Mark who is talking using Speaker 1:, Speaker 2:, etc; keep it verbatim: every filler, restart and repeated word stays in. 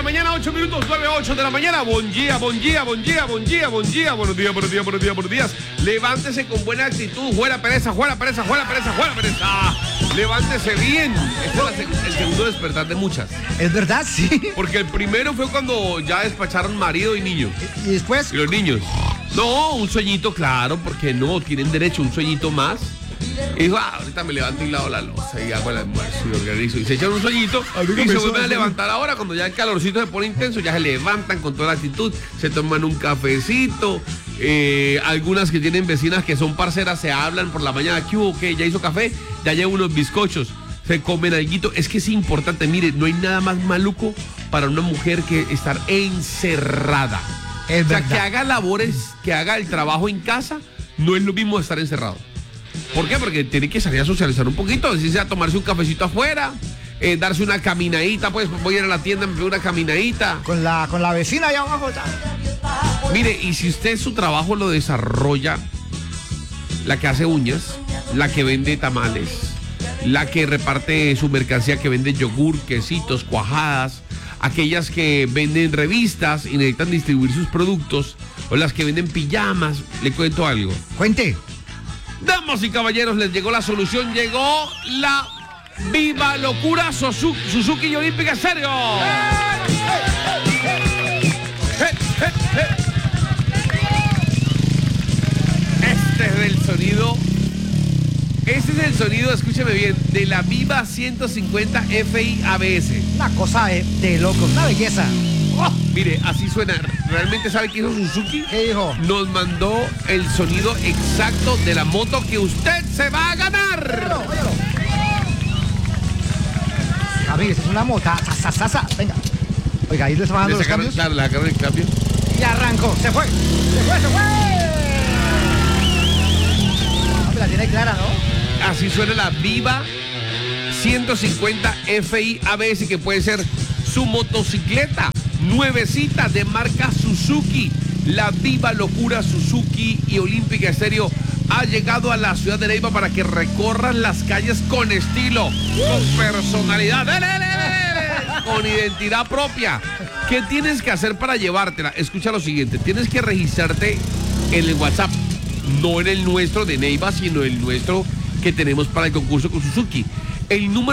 Speaker 1: mañana, ocho minutos, nueve, ocho de la mañana. Buen día, buen día, buen día, buen día, buen día. Buenos días, buenos días, buenos días, buenos días. Levántese con buena actitud. Fuera pereza, fuera pereza, fuera pereza, fuera pereza. Levántese bien. Este es la seg- el segundo despertar de muchas.
Speaker 2: ¿Es verdad? Sí.
Speaker 1: Porque el primero fue cuando ya despacharon marido y niño.
Speaker 2: Y después,
Speaker 1: Y los niños. No, un sueñito, claro, porque no, tienen derecho a un sueñito más. Y dijo, ah, ahorita me levanto y lavo la loza y hago el almuerzo y organizo. Y se echan un sueñito y se vuelven a levantar ahora. Cuando ya el calorcito se pone intenso, ya se levantan con toda la actitud, se toman un cafecito. Eh, algunas que tienen vecinas que son parceras se hablan por la mañana. ¿Qué hubo? ¿Qué? ¿Ya hizo café? Ya lleva unos bizcochos. Se comen alguito. Es que es importante, mire, no hay nada más maluco para una mujer que estar encerrada.
Speaker 2: es
Speaker 1: O sea,
Speaker 2: verdad.
Speaker 1: que haga labores, que haga el trabajo en casa, no es lo mismo estar encerrado. ¿Por qué? Porque tiene que salir a socializar un poquito, decirse a tomarse un cafecito afuera, eh, darse una caminadita, pues voy a ir a la tienda, me pego una caminadita.
Speaker 2: Con la, con la vecina allá abajo. Ya.
Speaker 1: Mire, y si usted su trabajo lo desarrolla, la que hace uñas, la que vende tamales, la que reparte su mercancía, que vende yogur, quesitos, cuajadas, aquellas que venden revistas y necesitan distribuir sus productos, o las que venden pijamas, le cuento algo.
Speaker 2: Cuente.
Speaker 1: Damas y caballeros, les llegó la solución, llegó la Viva Locura Suzuki, Suzuki y Olímpica Estéreo. Este es el sonido, este es el sonido, escúcheme bien, de la Viva ciento cincuenta F I A B S.
Speaker 2: Una cosa de, de locos, una belleza. Oh,
Speaker 1: Mire, así suena. ¿Realmente sabe qué hizo Suzuki?
Speaker 2: ¿Qué dijo?
Speaker 1: Nos mandó el sonido exacto de la moto que usted se va a ganar.
Speaker 2: Óyalo, óyalo. Javi, es una mota. Sa, sa, sa. Venga. Oiga, ahí le está bajando
Speaker 1: Le
Speaker 2: los
Speaker 1: sacaron,
Speaker 2: cambios.
Speaker 1: claro, le sacaron el cambio.
Speaker 2: Y arrancó. Se fue. Se fue, se fue. Ah, pero la tiene clara, ¿no?
Speaker 1: Así suena la Viva ciento cincuenta F I A B S, que puede ser su motocicleta nuevecita de marca Suzuki. La Viva Locura Suzuki y Olímpica Estéreo ha llegado a la ciudad de Neiva para que recorran las calles con estilo, con personalidad, ¡Dele, dele, dele! Con identidad propia. ¿Qué tienes que hacer para llevártela? Escucha lo siguiente, tienes que registrarte en el WhatsApp, no en el nuestro de Neiva, sino el nuestro que tenemos para el concurso con Suzuki. El número